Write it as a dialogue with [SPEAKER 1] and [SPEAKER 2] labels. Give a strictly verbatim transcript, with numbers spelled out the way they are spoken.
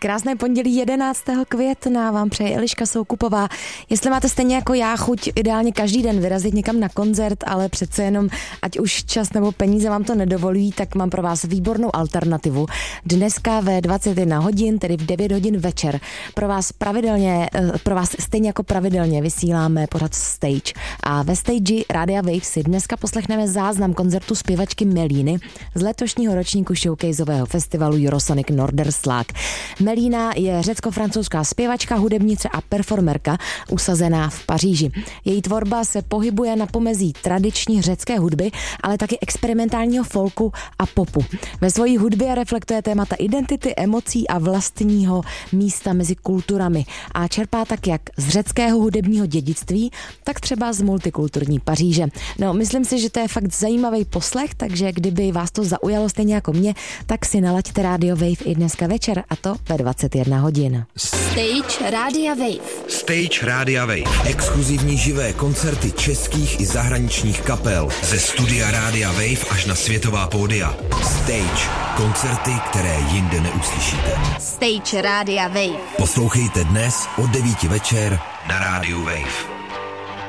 [SPEAKER 1] Krásné pondělí jedenáctého května vám přeje Eliška Soukupová. Jestli máte stejně jako já chuť ideálně každý den vyrazit někam na koncert, ale přece jenom ať už čas nebo peníze vám to nedovolují, tak mám pro vás výbornou alternativu. Dneska ve dvacet jedna hodin, tedy v devět hodin večer, pro vás pravidelně, pro vás stejně jako pravidelně vysíláme pořad Stage. A ve Stage Rádia Wave si dneska poslechneme záznam koncertu zpěvačky Melíny z letošního ročníku showcaseového festivalu Eurosonic Norderslag. Melína je řecko-francouzská zpěvačka, hudebnice a performerka usazená v Paříži. Její tvorba se pohybuje na pomezí tradiční řecké hudby, ale taky experimentálního folku a popu. Ve své hudbě reflektuje témata identity, emocí a vlastního místa mezi kulturami a čerpá tak jak z řeckého hudebního dědictví, tak třeba z multikulturní Paříže. No, myslím si, že to je fakt zajímavý poslech, takže kdyby vás to zaujalo stejně jako mě, tak si nalaďte Radio Wave i dneska večer, a to ve dvacet jedna hodin.
[SPEAKER 2] Stage Rádia Wave.
[SPEAKER 3] Stage Rádia Wave. Exkluzivní živé koncerty českých i zahraničních kapel. Ze studia Rádia Wave až na světová pódia. Stage. Koncerty, které jinde neuslyšíte.
[SPEAKER 2] Stage Rádia Wave.
[SPEAKER 3] Poslouchejte dnes od devíti večer na Rádiu Wave.